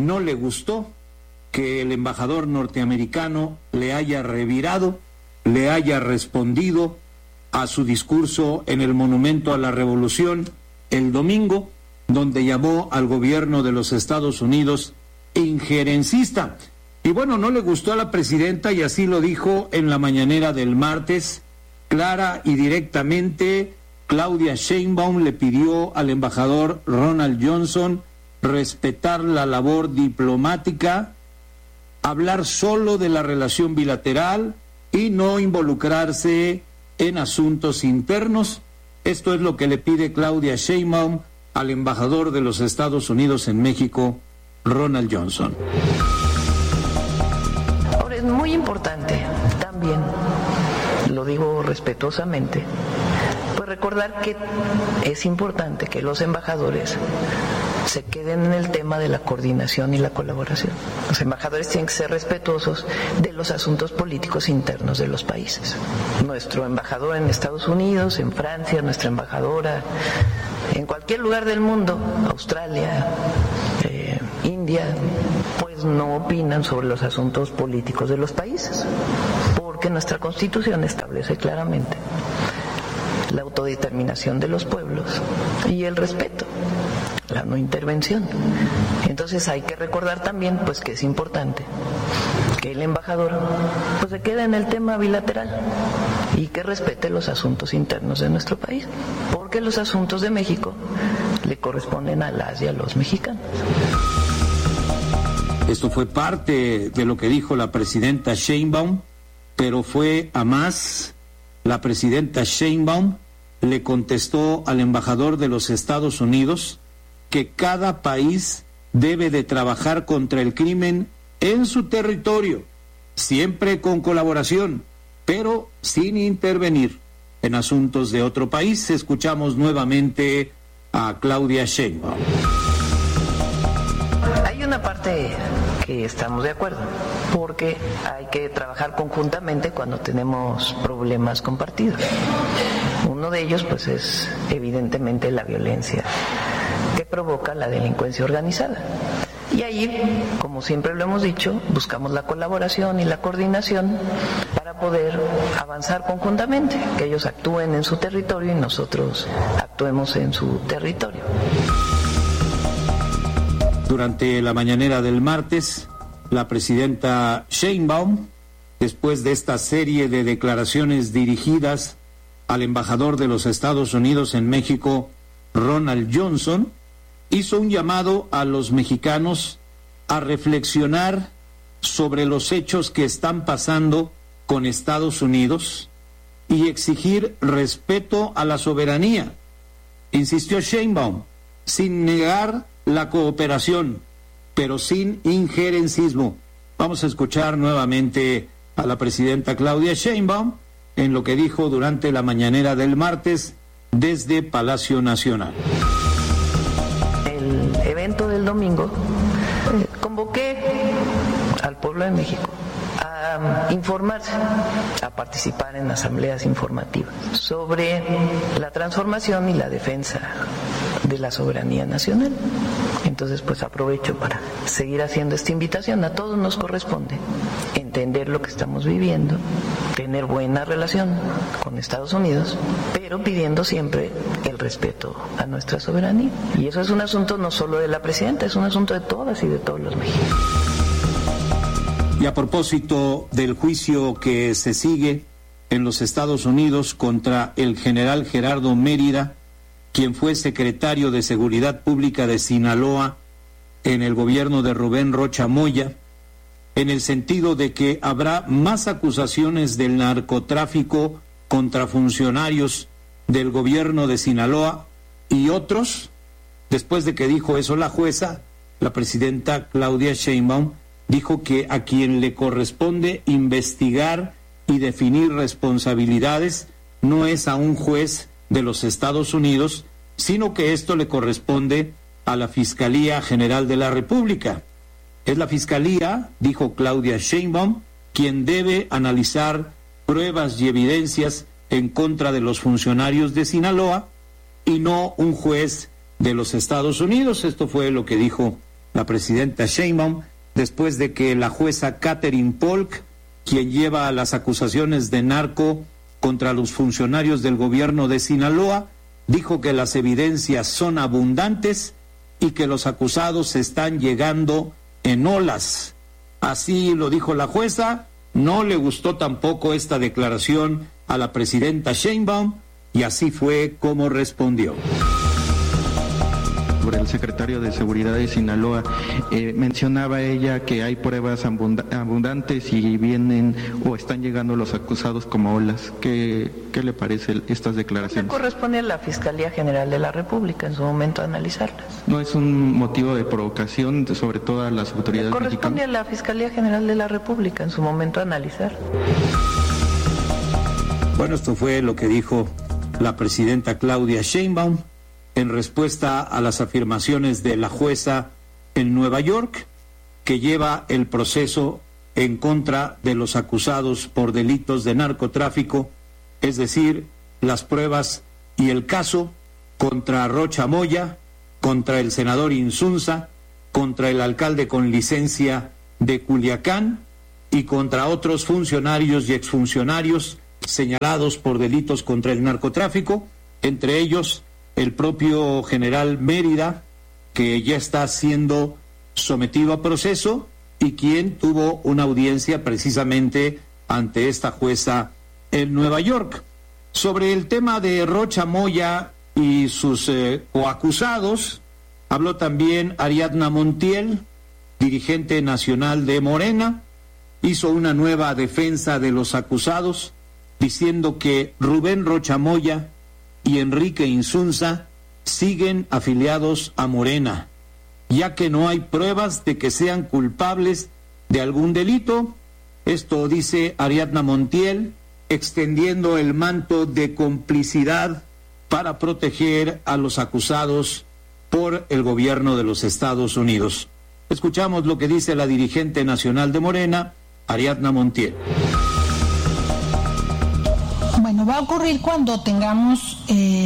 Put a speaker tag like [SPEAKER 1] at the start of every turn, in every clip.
[SPEAKER 1] no le gustó que el embajador norteamericano le haya revirado, le haya respondido a su discurso en el Monumento a la Revolución el domingo, donde llamó al gobierno de los Estados Unidos injerencista. Y bueno, no le gustó a la presidenta y así lo dijo en la mañanera del martes, clara y directamente. Claudia Sheinbaum le pidió al embajador Ronald Johnson respetar la labor diplomática, hablar solo de la relación bilateral y no involucrarse en asuntos internos. Esto es lo que le pide Claudia Sheinbaum al embajador de los Estados Unidos en México, Ronald Johnson.
[SPEAKER 2] Ahora es muy importante también, lo digo respetuosamente, pues recordar que es importante que los embajadores se queden en el tema de la coordinación y la colaboración. Los embajadores tienen que ser respetuosos de los asuntos políticos internos de los países. Nuestro embajador en Estados Unidos, en Francia, nuestra embajadora en cualquier lugar del mundo, Australia, India, pues no opinan sobre los asuntos políticos de los países, porque nuestra Constitución establece claramente la autodeterminación de los pueblos y el respeto, la no intervención. Entonces hay que recordar también pues que es importante que el embajador pues se quede en el tema bilateral y que respete los asuntos internos de nuestro país, porque los asuntos de México le corresponden a las y a los mexicanos.
[SPEAKER 1] Esto fue parte de lo que dijo la presidenta Sheinbaum, pero fue a más. La presidenta Sheinbaum le contestó al embajador de los Estados Unidos que cada país debe de trabajar contra el crimen en su territorio, siempre con colaboración, pero sin intervenir en asuntos de otro país. Escuchamos nuevamente a Claudia Sheinbaum.
[SPEAKER 2] Hay una parte que estamos de acuerdo, porque hay que trabajar conjuntamente cuando tenemos problemas compartidos. Uno de ellos pues es evidentemente la violencia que provoca la delincuencia organizada. Y ahí, como siempre lo hemos dicho, buscamos la colaboración y la coordinación para poder avanzar conjuntamente, que ellos actúen en su territorio y nosotros actuemos en su territorio.
[SPEAKER 1] Durante la mañanera del martes, la presidenta Sheinbaum, después de esta serie de declaraciones dirigidas al embajador de los Estados Unidos en México, Ronald Johnson, hizo un llamado a los mexicanos a reflexionar sobre los hechos que están pasando con Estados Unidos y exigir respeto a la soberanía. Insistió Sheinbaum, sin negar la cooperación, pero sin injerencismo. Vamos a escuchar nuevamente a la presidenta Claudia Sheinbaum en lo que dijo durante la mañanera del martes desde Palacio Nacional.
[SPEAKER 2] El evento del domingo convoqué al pueblo de México a informarse, a participar en asambleas informativas sobre la transformación y la defensa de la soberanía nacional. Entonces pues aprovecho para seguir haciendo esta invitación. A todos nos corresponde entender lo que estamos viviendo, tener buena relación con Estados Unidos, pero pidiendo siempre el respeto a nuestra soberanía. Y eso es un asunto no solo de la presidenta, es un asunto de todas y de todos los mexicanos.
[SPEAKER 1] Y a propósito del juicio que se sigue en los Estados Unidos contra el general Gerardo Mérida, quien fue secretario de Seguridad Pública de Sinaloa en el gobierno de Rubén Rocha Moya, en el sentido de que habrá más acusaciones del narcotráfico contra funcionarios del gobierno de Sinaloa y otros. Después de que dijo eso la jueza, la presidenta Claudia Sheinbaum dijo que a quien le corresponde investigar y definir responsabilidades no es a un juez de los Estados Unidos, sino que esto le corresponde a la Fiscalía General de la República. Es la Fiscalía, dijo Claudia Sheinbaum, quien debe analizar pruebas y evidencias en contra de los funcionarios de Sinaloa y no un juez de los Estados Unidos. Esto fue lo que dijo la presidenta Sheinbaum, después de que la jueza Catherine Polk, quien lleva las acusaciones de narco contra los funcionarios del gobierno de Sinaloa, dijo que las evidencias son abundantes y que los acusados están llegando en olas. Así lo dijo la jueza. No le gustó tampoco esta declaración a la presidenta Sheinbaum y así fue como respondió.
[SPEAKER 3] Sobre el secretario de Seguridad de Sinaloa, mencionaba ella que hay pruebas abundantes y vienen o están llegando los acusados como olas. ¿Qué le parece estas declaraciones?
[SPEAKER 2] Corresponde a la Fiscalía General de la República en su momento analizarlas.
[SPEAKER 3] ¿No es un motivo de provocación sobre todo a las autoridades mexicanas?
[SPEAKER 2] Corresponde a la Fiscalía General de la República en su momento analizar.
[SPEAKER 1] Bueno, esto fue lo que dijo la presidenta Claudia Sheinbaum en respuesta a las afirmaciones de la jueza en Nueva York, que lleva el proceso en contra de los acusados por delitos de narcotráfico, es decir, las pruebas y el caso contra Rocha Moya, contra el senador Insunza, contra el alcalde con licencia de Culiacán y contra otros funcionarios y exfuncionarios señalados por delitos contra el narcotráfico, entre ellos el propio general Mérida, que ya está siendo sometido a proceso y quien tuvo una audiencia precisamente ante esta jueza en Nueva York. Sobre el tema de Rocha Moya y sus coacusados, habló también Ariadna Montiel, dirigente nacional de Morena, hizo una nueva defensa de los acusados, diciendo que Rubén Rocha Moya y Enrique Insunza siguen afiliados a Morena, ya que no hay pruebas de que sean culpables de algún delito. Esto dice Ariadna Montiel, extendiendo el manto de complicidad para proteger a los acusados por el gobierno de los Estados Unidos. Escuchamos lo que dice la dirigente nacional de Morena, Ariadna Montiel.
[SPEAKER 4] Bueno, va a ocurrir cuando tengamos,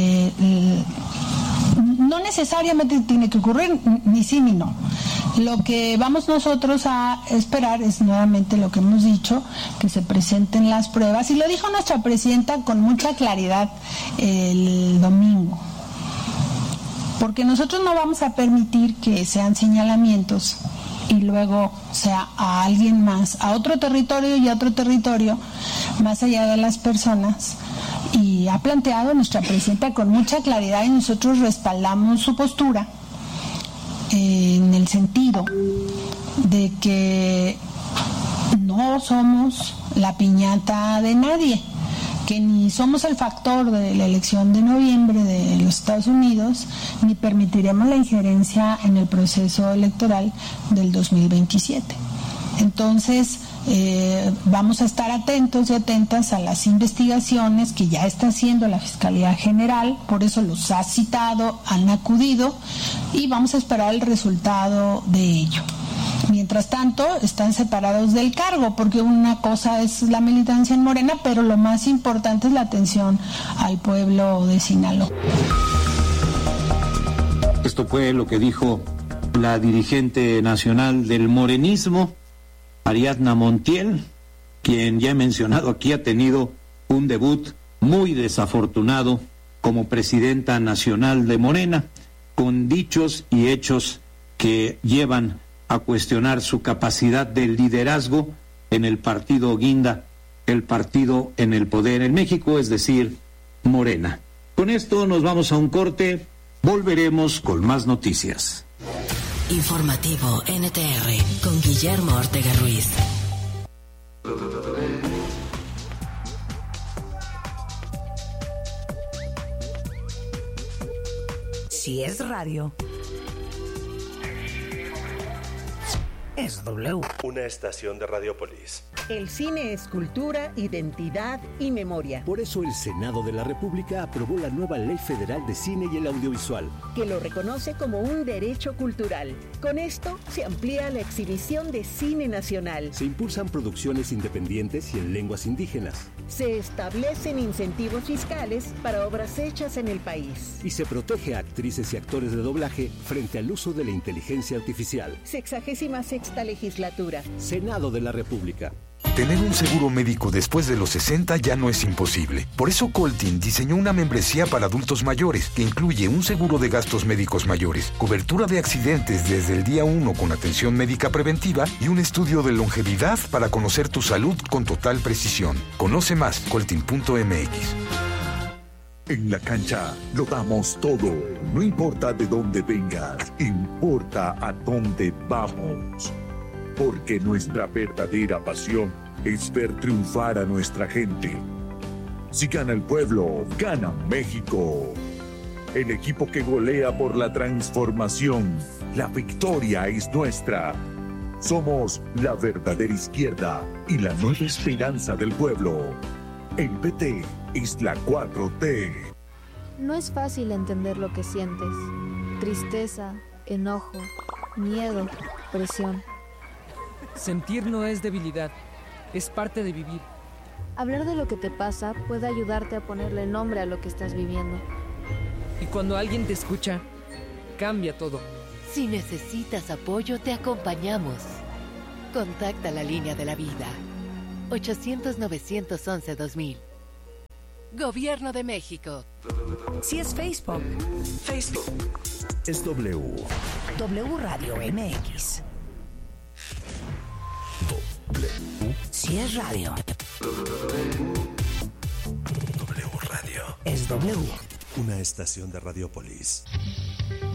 [SPEAKER 4] no necesariamente tiene que ocurrir ni sí ni no. Lo que vamos nosotros a esperar es nuevamente lo que hemos dicho, que se presenten las pruebas, y lo dijo nuestra presidenta con mucha claridad el domingo, porque nosotros no vamos a permitir que sean señalamientos y luego sea a alguien más, a otro territorio y a otro territorio, más allá de las personas. Y ha planteado nuestra presidenta con mucha claridad y nosotros respaldamos su postura en el sentido de que no somos la piñata de nadie, que ni somos el factor de la elección de noviembre de los Estados Unidos, ni permitiremos la injerencia en el proceso electoral del 2027. Entonces, vamos a estar atentos y atentas a las investigaciones que ya está haciendo la Fiscalía General, por eso los ha citado, han acudido, y vamos a esperar el resultado de ello. Mientras tanto, están separados del cargo, porque una cosa es la militancia en Morena, pero lo más importante es la atención al pueblo de Sinaloa.
[SPEAKER 1] Esto fue lo que dijo la dirigente nacional del morenismo, Ariadna Montiel, quien ya he mencionado aquí ha tenido un debut muy desafortunado como presidenta nacional de Morena, con dichos y hechos que llevan a cuestionar su capacidad de liderazgo en el partido guinda, el partido en el poder en México, es decir, Morena. Con esto nos vamos a un corte, volveremos con más noticias.
[SPEAKER 5] Informativo NTR con Guillermo Ortega Ruiz. Si es radio, es W.
[SPEAKER 6] Una estación de Radiopolis. El cine es cultura, identidad y memoria.
[SPEAKER 7] Por eso el Senado de la República aprobó la nueva Ley Federal de Cine y el Audiovisual,
[SPEAKER 6] que lo reconoce como un derecho cultural. Con esto se amplía la exhibición de cine nacional.
[SPEAKER 7] Se impulsan producciones independientes y en lenguas indígenas.
[SPEAKER 6] Se establecen incentivos fiscales para obras hechas en el país.
[SPEAKER 7] Y se protege a actrices y actores de doblaje frente al uso de la inteligencia artificial.
[SPEAKER 6] 66ª legislatura.
[SPEAKER 7] Senado de la República.
[SPEAKER 8] Tener un seguro médico después de los 60 ya no es imposible. Por eso Coltin diseñó una membresía para adultos mayores que incluye un seguro de gastos médicos mayores, cobertura de accidentes desde el día 1 con atención médica preventiva y un estudio de longevidad para conocer tu salud con total precisión. Conoce más, coltin.mx.
[SPEAKER 9] En la cancha lo damos todo. No importa de dónde vengas, importa a dónde vamos. Porque nuestra verdadera pasión es ver triunfar a nuestra gente. Si gana el pueblo, gana México. El equipo que golea por la transformación. La victoria es nuestra. Somos la verdadera izquierda y la nueva esperanza del pueblo. El PT es la 4T.
[SPEAKER 10] No es fácil entender lo que sientes. Tristeza, enojo, miedo, presión.
[SPEAKER 11] Sentir no es debilidad, es parte de vivir.
[SPEAKER 10] Hablar de lo que te pasa puede ayudarte a ponerle nombre a lo que estás viviendo.
[SPEAKER 11] Y cuando alguien te escucha, cambia todo.
[SPEAKER 5] Si necesitas apoyo, te acompañamos. Contacta la línea de la vida. 800-911-2000. Gobierno de México. Si es Facebook, Facebook.
[SPEAKER 7] Es W.
[SPEAKER 5] W Radio MX. Si es radio.
[SPEAKER 7] W Radio.
[SPEAKER 5] Es W.
[SPEAKER 7] Una estación de Radiopolis.